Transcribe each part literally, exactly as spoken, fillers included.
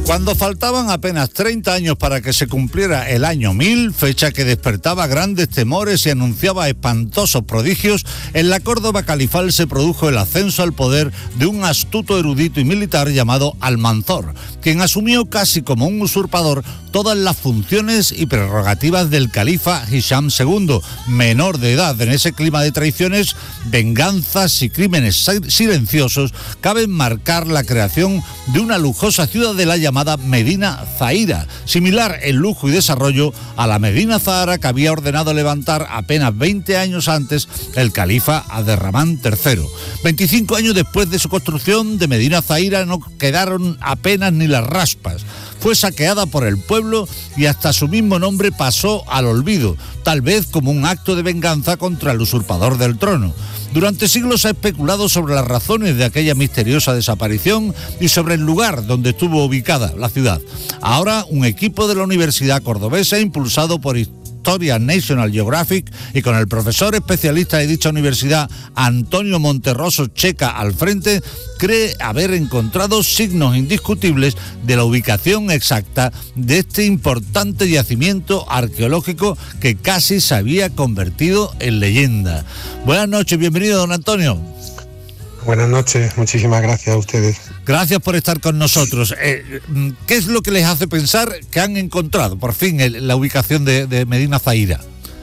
Cuando faltaban apenas treinta años para que se cumpliera el año mil, fecha que despertaba grandes temores y anunciaba espantosos prodigios, en la Córdoba califal se produjo el ascenso al poder de un astuto erudito y militar llamado Almanzor, quien asumió casi como un usurpador todas las funciones y prerrogativas del califa Hisham segundo, menor de edad. En ese clima de traiciones, venganzas y crímenes silenciosos, cabe enmarcar la creación de una lujosa ciudadela llamada Medina Zahira, similar en lujo y desarrollo a la Medina Zahara que había ordenado levantar apenas veinte años antes el califa Abderramán tercero. veinticinco años después de su construcción, de Medina Zahira no quedaron apenas ni las raspas. Fue saqueada por el pueblo y hasta su mismo nombre pasó al olvido, tal vez como un acto de venganza contra el usurpador del trono. Durante siglos se ha especulado sobre las razones de aquella misteriosa desaparición y sobre el lugar donde estuvo ubicada la ciudad. Ahora, un equipo de la Universidad Cordobesa, impulsado por Historia National Geographic y con el profesor especialista de dicha universidad, Antonio Monterroso Checa, al frente, cree haber encontrado signos indiscutibles de la ubicación exacta de este importante yacimiento arqueológico que casi se había convertido en leyenda. Buenas noches, bienvenido, don Antonio. Buenas noches, muchísimas gracias a ustedes. Gracias por estar con nosotros. Eh, ¿Qué es lo que les hace pensar que han encontrado, por fin, el, la ubicación de, de Medina Zahira?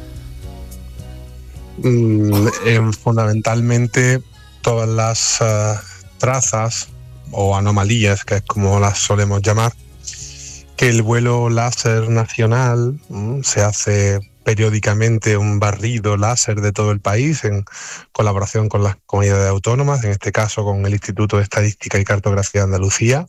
Mm, eh, fundamentalmente todas las uh, trazas o anomalías, que es como las solemos llamar, que el vuelo láser nacional mm, se hace periódicamente un barrido láser de todo el país en colaboración con las comunidades autónomas, en este caso con el Instituto de Estadística y Cartografía de Andalucía.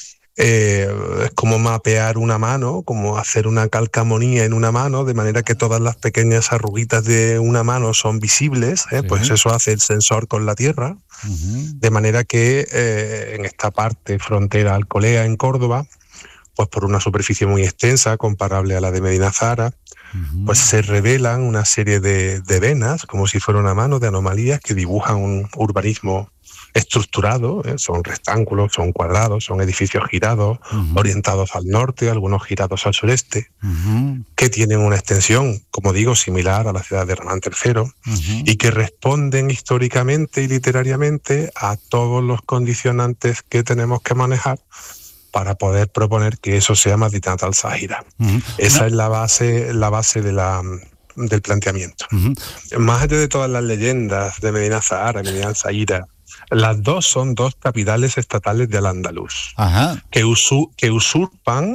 Eh, es como mapear una mano, como hacer una calcamonía en una mano, de manera que todas las pequeñas arruguitas de una mano son visibles, ¿eh? Sí. Pues eso hace el sensor con la Tierra, uh-huh. De manera que eh, en esta parte frontera Alcolea, en Córdoba, pues por una superficie muy extensa, comparable a la de Medina Zahara, uh-huh. Pues se revelan una serie de, de venas, como si fuera una mano, de anomalías que dibujan un urbanismo estructurado, ¿eh? Son rectángulos, son cuadrados, son edificios girados, uh-huh. orientados al norte, algunos girados al sureste, uh-huh. que tienen una extensión, como digo, similar a la ciudad de Abderramán tercero, uh-huh. y que responden históricamente y literariamente a todos los condicionantes que tenemos que manejar para poder proponer que eso sea Medina Zahira. Uh-huh. Esa no. es la base, la base de la, del planteamiento. Uh-huh. Más allá de todas las leyendas de Medina Zahara, Medina Zahira, las dos son dos capitales estatales de Al-Ándalus, uh-huh. que, usu, que usurpan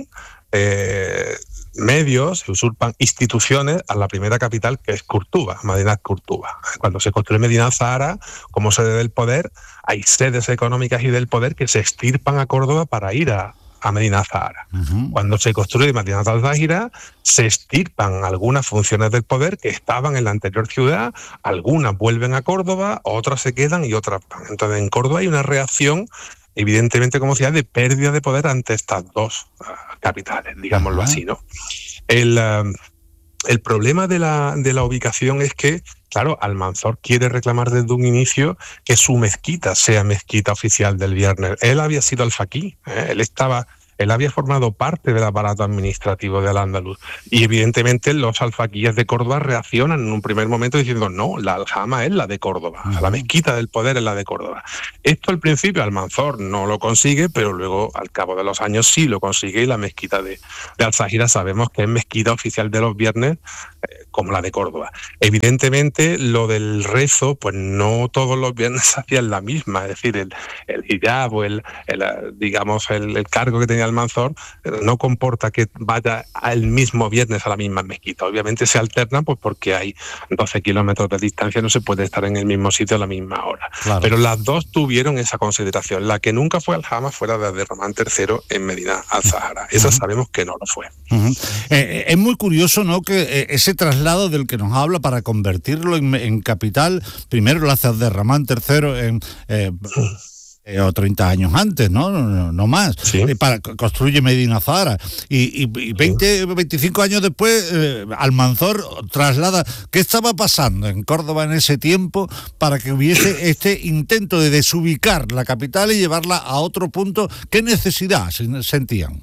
eh, medios, usurpan instituciones a la primera capital, que es Córdoba, Medina Córdoba. Cuando se construye Medina Zahara como sede del poder, hay sedes económicas y del poder que se extirpan a Córdoba para ir a, a Medina Zahara. Uh-huh. Cuando se construye Medina Zahira, se extirpan algunas funciones del poder que estaban en la anterior ciudad, algunas vuelven a Córdoba, otras se quedan y otras van. Entonces en Córdoba hay una reacción, evidentemente, como ciudad, de pérdida de poder ante estas dos uh, capitales, digámoslo uh-huh. así, ¿no? El, uh, el problema de la, de la ubicación es que, claro, Almanzor quiere reclamar desde un inicio que su mezquita sea mezquita oficial del Viernes. Él había sido alfaquí, ¿eh? él estaba... Él había formado parte del aparato administrativo de Al-Ándalus y evidentemente los alfaquíes de Córdoba reaccionan en un primer momento diciendo no, la aljama es la de Córdoba, uh-huh. la mezquita del poder es la de Córdoba. Esto al principio Almanzor no lo consigue, pero luego al cabo de los años sí lo consigue y la mezquita de, de Al-Zahira sabemos que es mezquita oficial de los Viernes, eh, como la de Córdoba. Evidentemente lo del rezo, pues no todos los viernes se hacían la misma, es decir, el, el hijab o el, el, digamos, el, el cargo que tenía Almanzor no comporta que vaya el mismo viernes a la misma mezquita. Obviamente se alternan pues porque hay doce kilómetros de distancia, no se puede estar en el mismo sitio a la misma hora. Claro. Pero las dos tuvieron esa consideración. La que nunca fue Aljama fuera de Abderramán tercero en Medina Zahara. Esa uh-huh. sabemos que no lo fue. Uh-huh. Eh, es muy curioso, ¿no?, que eh, ese traslado del que nos habla para convertirlo en, en capital, primero lo hace Abderramán tercero en... Eh, uh-huh. Eh, o treinta años antes, ¿no? No, no más. Sí. Eh, para construye Medina Zahara. Y, y, y veinte, veinticinco años después, eh, Almanzor traslada. ¿Qué estaba pasando en Córdoba en ese tiempo para que hubiese este intento de desubicar la capital y llevarla a otro punto? ¿Qué necesidad sentían?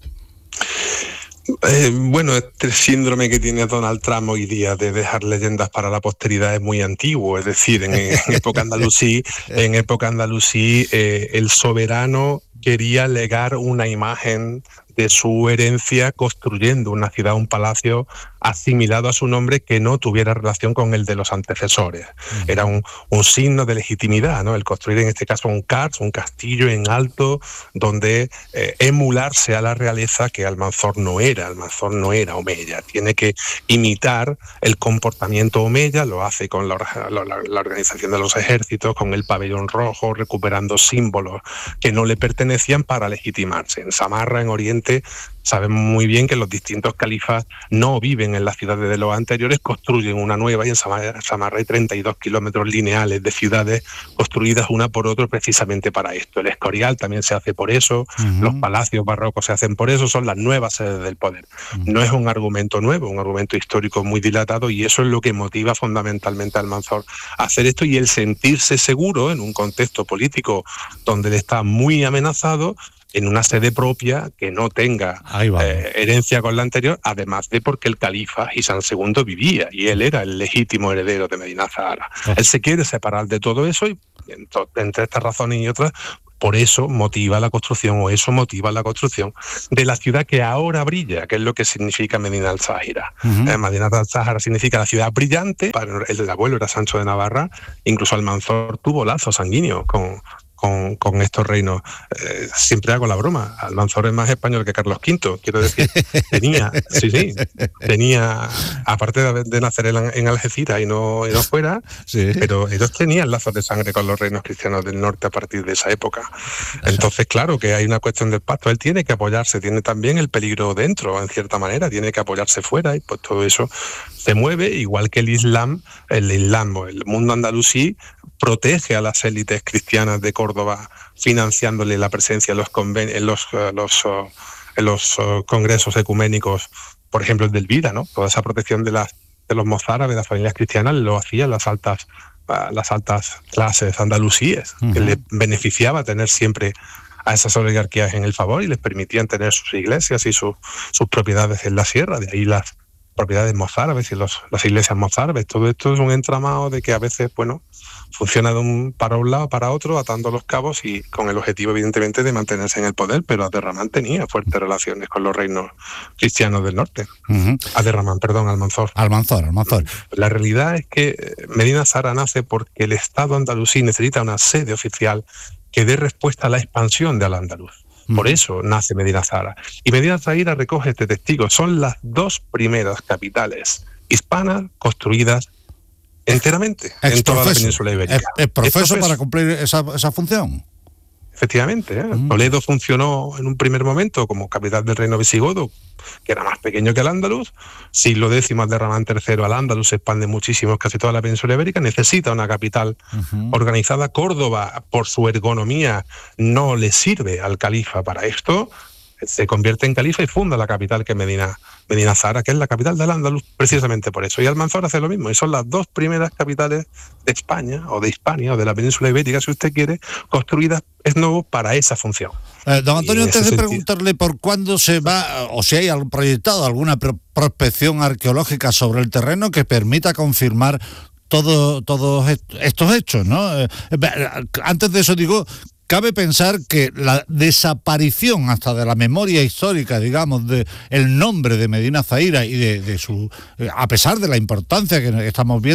Eh, bueno, este síndrome que tiene Donald Trump hoy día de dejar leyendas para la posteridad es muy antiguo. Es decir, en, en época andalusí, en época andalusí eh, el soberano quería legar una imagen de su herencia construyendo una ciudad, un palacio asimilado a su nombre que no tuviera relación con el de los antecesores. Uh-huh. Era un, un signo de legitimidad, ¿no? El construir en este caso un cars, un castillo en alto, donde eh, emularse a la realeza, que Almanzor no era, Almanzor no era omeya. Tiene que imitar el comportamiento omeya, lo hace con la, la, la organización de los ejércitos, con el pabellón rojo, recuperando símbolos que no le pertenecían para legitimarse. En Samarra, en Oriente, sabemos muy bien que los distintos califas no viven en las ciudades de los anteriores, construyen una nueva, y en Samarra, Samarra hay treinta y dos kilómetros lineales de ciudades construidas una por otra precisamente para esto. El Escorial también se hace por eso, uh-huh. Los palacios barrocos se hacen por eso, son las nuevas sedes del poder. Uh-huh. No es un argumento nuevo, un argumento histórico muy dilatado, y eso es lo que motiva fundamentalmente a Almanzor a hacer esto, y el sentirse seguro en un contexto político donde él está muy amenazado, en una sede propia que no tenga eh, herencia con la anterior, además de porque el califa Hisán segundo vivía y él era el legítimo heredero de Medina Zahara. Oh. Él se quiere separar de todo eso y entre estas razones y otras, por eso motiva la construcción, o eso motiva la construcción de la ciudad que ahora brilla, que es lo que significa Medina al-Zahira. Uh-huh. Eh, Medina al-Zahara significa la ciudad brillante. El del abuelo era Sancho de Navarra, incluso Almanzor tuvo lazos sanguíneos con... Con, con estos reinos. Eh, siempre hago la broma, Almanzor es más español que Carlos quinto, quiero decir, tenía, sí, sí, tenía, aparte de, de nacer en, en Algeciras y no, y no fuera, sí. Pero ellos tenían lazos de sangre con los reinos cristianos del norte a partir de esa época. Entonces, claro que hay una cuestión del pacto, él tiene que apoyarse, tiene también el peligro dentro, en cierta manera, tiene que apoyarse fuera, y pues todo eso se mueve, igual que el Islam, el Islam o el mundo andalusí protege a las élites cristianas de Córdoba, financiándole la presencia en los, conven- en los, uh, los, uh, en los uh, congresos ecuménicos, por ejemplo el del Vida, ¿no? Toda esa protección de, las, de los mozárabes, de las familias cristianas, lo hacían las altas, uh, las altas clases andalusíes, uh-huh. Que les beneficiaba tener siempre a esas oligarquías en el favor y les permitían tener sus iglesias y su, sus propiedades en la sierra, de ahí las propiedades mozárabes y los, las iglesias mozárabes. Todo esto es un entramado de que a veces, bueno, funciona de un para un lado para otro, atando los cabos y con el objetivo, evidentemente, de mantenerse en el poder, pero Abderramán tenía fuertes relaciones con los reinos cristianos del norte. Uh-huh. Abderramán, perdón, Almanzor. Almanzor, Almanzor. La realidad es que Medina Zahara nace porque el Estado andalusí necesita una sede oficial que dé respuesta a la expansión de Al-Ándalus. Por eso nace Medina Zahara. Y Medina Zahara recoge este testigo. Son las dos primeras capitales hispanas construidas enteramente ex en toda profeso, la península ibérica. ¿Es, es profeso para cumplir esa, esa función? Efectivamente, ¿eh? Mm. Toledo funcionó en un primer momento como capital del reino visigodo, que era más pequeño que Al-Ándalus. Siglo décimo, Abderramán tercero, Al-Ándalus se expande muchísimo, casi toda la península ibérica, necesita una capital uh-huh. organizada. Córdoba, por su ergonomía, no le sirve al califa para esto. Se convierte en califa y funda la capital, que es Medina, Medina Zahara, que es la capital del Al-Ándalus, precisamente por eso. Y Almanzor hace lo mismo, y son las dos primeras capitales de España, o de Hispania, o de la península ibérica, si usted quiere, construidas es nuevo para esa función. Eh, don Antonio, antes de sentido, preguntarle por cuándo se va, o si hay proyectado alguna pro- prospección arqueológica sobre el terreno que permita confirmar todo, todos estos hechos, ¿no? Eh, antes de eso digo, cabe pensar que la desaparición hasta de la memoria histórica, digamos, de el nombre de Medina Zahira y de, de su, a pesar de la importancia que estamos viendo